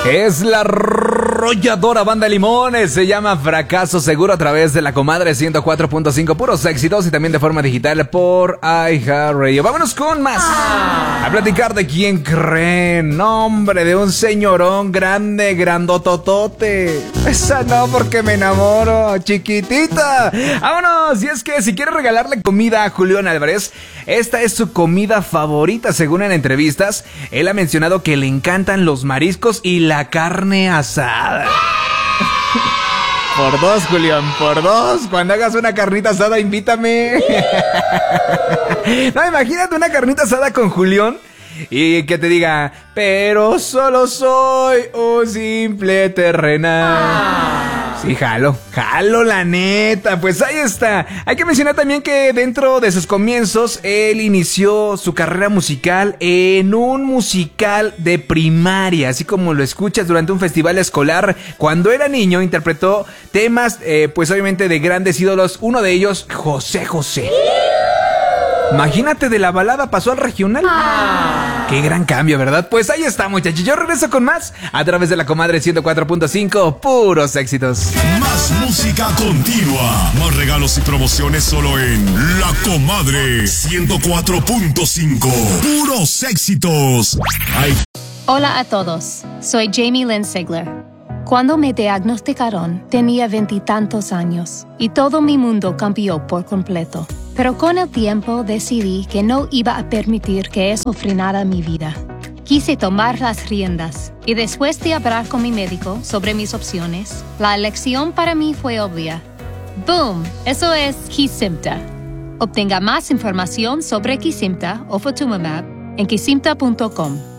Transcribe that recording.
Es la arrolladora Banda Limones, se llama Fracaso Seguro a través de la Comadre 104.5, puros éxitos y también de forma digital por iHeartRadio. Vámonos con más, a platicar de quién creen, nombre de un señorón grande, grandototote. Esa no, porque me enamoro, chiquitita. Vámonos, y es que si quieres regalarle comida a Julián Álvarez, esta es su comida favorita según en entrevistas. Él ha mencionado que le encantan los mariscos y la carne asada. Por dos, Julián, por dos. Cuando hagas una carnita asada, invítame. No, imagínate una carnita asada con Julián y que te diga, pero solo soy un simple terrenal. Sí, jalo la neta. Pues ahí está. Hay que mencionar también que dentro de sus comienzos, él inició su carrera musical en un musical de primaria, así como lo escuchas, durante un festival escolar. Cuando era niño interpretó temas, pues obviamente de grandes ídolos. Uno de ellos, José José. Imagínate, de la balada pasó al regional. Qué gran cambio, ¿verdad? Pues ahí está, muchachos. Yo regreso con más a través de la Comadre 104.5, puros éxitos. Más música continua, más regalos y promociones solo en La Comadre 104.5, puros éxitos. Hola a todos, soy Jamie Lynn Sigler. Cuando me diagnosticaron, tenía 20 y tantos años y todo mi mundo cambió por completo. Pero con el tiempo decidí que no iba a permitir que eso frenara mi vida. Quise tomar las riendas y después de hablar con mi médico sobre mis opciones, la elección para mí fue obvia. ¡Boom! Eso es Kesimpta. Obtenga más información sobre Kesimpta o Ofatumumab en kesimpta.com.